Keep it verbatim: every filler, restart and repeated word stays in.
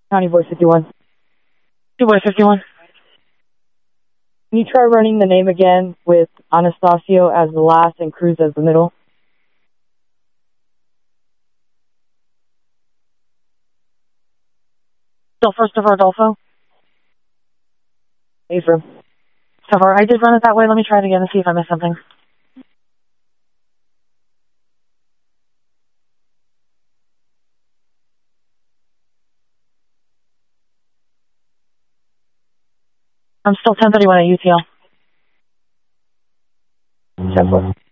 County Voice fifty-one. Two Voice fifty-one. Can you try running the name again with Anastasio as the last and Cruz as the middle? Still first of Rodolfo. Affirm. So far, I did run it that way. Let me try it again and see if I missed something. I'm still ten thirty-one at U T L. ten four.